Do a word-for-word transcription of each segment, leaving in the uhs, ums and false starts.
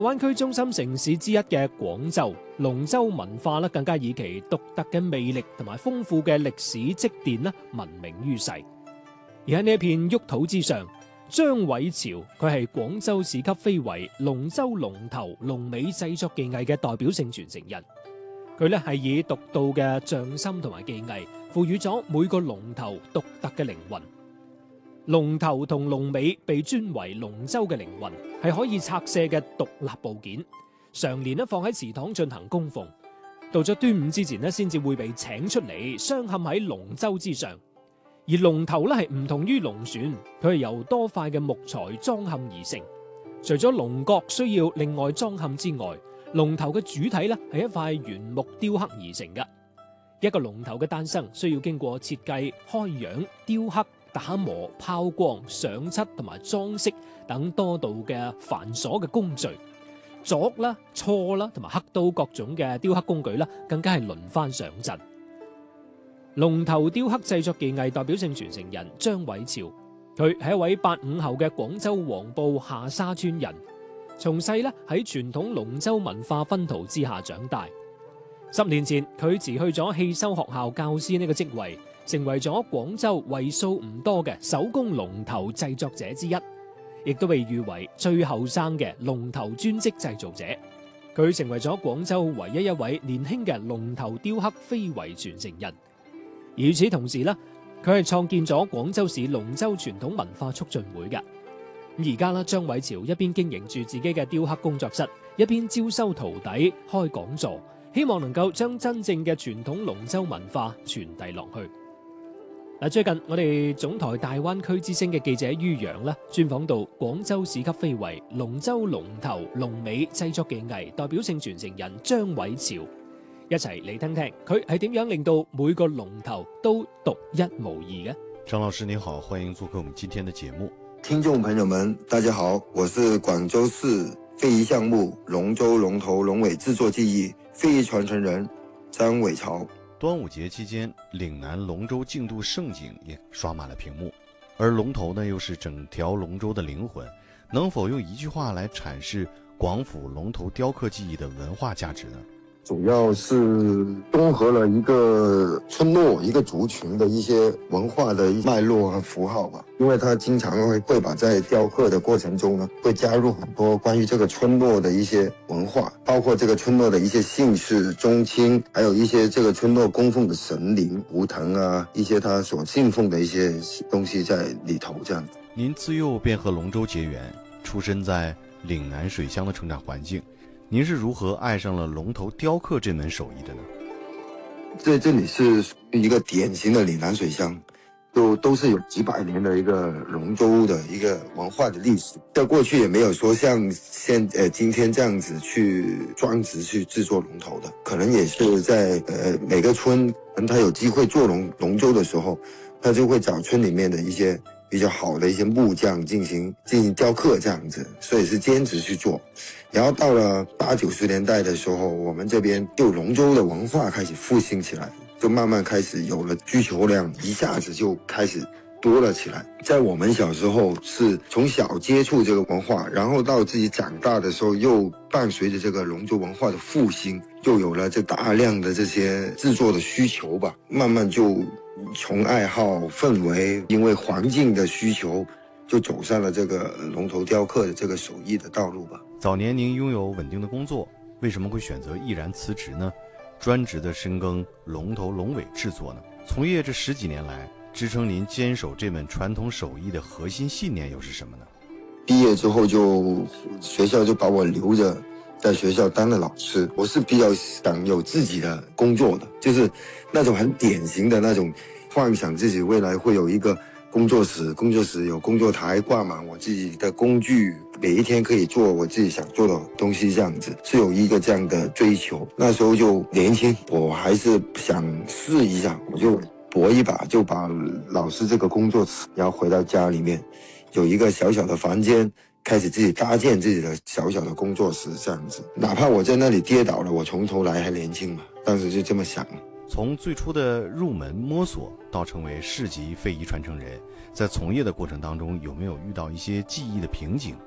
灣區中心城市之一嘅廣州，龍舟文化咧更加以其獨特嘅魅力同埋豐富嘅歷史積澱咧聞名於世。而喺呢一片沃土之上，張偉潮佢係廣州市級非遺龍舟龍頭龍尾製作技藝嘅代表性傳承人。佢咧係以獨到嘅匠心同埋技藝，賦予咗每個龍頭獨特嘅靈魂。龍頭同龍尾被尊為龍舟嘅靈魂，係可以拆卸嘅獨立部件，常年咧放喺祠堂進行供奉。到咗端午之前咧，先至會被請出嚟，鑲嵌喺龍舟之上。而龍頭咧係唔同於龍船，佢係由多塊嘅木材裝嵌而成。除咗龍角需要另外裝嵌之外，龍頭嘅主體咧係一塊原木雕刻而成嘅。一個龍頭嘅誕生需要經過設計、開樣、雕刻、打磨、拋光、上漆同埋裝飾等多道嘅繁瑣嘅工序，鑿啦、銼啦同埋刻刀各種嘅雕刻工具啦，更加係輪番上陣。龍頭雕刻製作技藝代表性傳承人張偉潮，佢係一位八五後嘅廣州黃埔下沙村人，從細咧喺傳統龍舟文化熏陶之下長大。十年前，佢辭去咗汽修學校教師呢個職位，成為咗廣州為數唔多嘅手工龍頭製作者之一，亦都被譽為最後生嘅龍頭專職製造者。佢成為咗廣州唯一一位年輕嘅龍頭雕刻非遺傳承人。與此同時呢，佢係創建咗廣州市龍舟傳統文化促進會嘅。而家呢，張偉潮一邊經營住自己嘅雕刻工作室，一邊招收徒弟、開講座，希望能夠將真正嘅傳統龍舟文化傳遞落去。嗱，最近我哋總台大灣區之聲嘅記者于洋咧，專訪到廣州市級非遺龍舟龍頭龍尾製作技藝代表性傳承人張偉潮，一齊嚟聽聽佢係點樣令到每個龍頭都獨一無二嘅。 張老師您好，歡迎做客我們今天的節目。 聽眾朋友們大家好，我是廣州市非遺項目龍舟龍頭龍尾製作技藝非遺傳承人張偉潮。 端午節期間，嶺南龍舟競渡盛景也刷滿了屏幕，而龍頭呢又是整條龍舟的靈魂，能否用一句話來闡釋廣府龍頭雕刻技藝的文化價值呢？ 主要是綜合了一個村落、一個族群的一些文化的脈絡和符號吧。因為他經常會會把在雕刻的過程中呢，會加入很多關於這個村落的一些文化，包括這個村落的一些姓氏、宗親，還有一些這個村落供奉的神靈、圖騰啊，一些他所信奉的一些東西在裏頭。這樣， 您自幼便和龍舟結緣，出身在嶺南水鄉的成長環境。您是如何愛上了龍頭雕刻這門手藝的呢？ 在這裡是一個典型的嶺南水鄉，都都是有幾百年的一個龍舟的一個文化的歷史。在過去也沒有說像現呃今天這樣子去專職去製作龍頭的，可能也是在呃每個村，他有機會做龍龍舟的時候，他就會找村裡面的一些比較好的一些木匠進行進行雕刻這樣子，所以是兼職去做。然後到了八九十年代的時候，我們這邊就龍舟的文化開始復興起來，就慢慢開始有了需求量，一下子就開始多了起來。在我們小時候是從小接觸這個文化，然後到自己長大的時候，又伴隨着這個龍舟文化的復興，又有了這大量的這些製作的需求吧，慢慢就從愛好氛圍，因為環境的需求，就走上了這個龍頭雕刻的這個手藝的道路吧。 早年您擁有穩定的工作，為什麼會選擇毅然辭職呢？專職的深耕龍頭龍尾製作呢？從業這十幾年來，支撐您堅守這門傳統手藝的核心信念又是什麼呢？ 畢業之後就學校就把我留着，在學校當了老師。我是比較想有自己的工作的，就是那種很典型的那種幻想自己未來會有一個工作室，工作室有工作台掛滿我自己的工具，每一天可以做我自己想做的東西，這樣子是有一個這樣的追求。那時候就年輕，我還是想試一下，我就搏一把，就把老師這個工作辭，然後回到家裏面有一個小小的房間，開始自己搭建自己的小小的工作室，這樣子。哪怕我在那裡跌倒了，我從頭來，還年輕嘛，當時就這麼想。 從最初的入門摸索到成為市級非遺傳承人，在從業的過程當中，有沒有遇到一些技藝的瓶頸？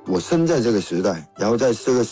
我生在这个时代，然后在这个时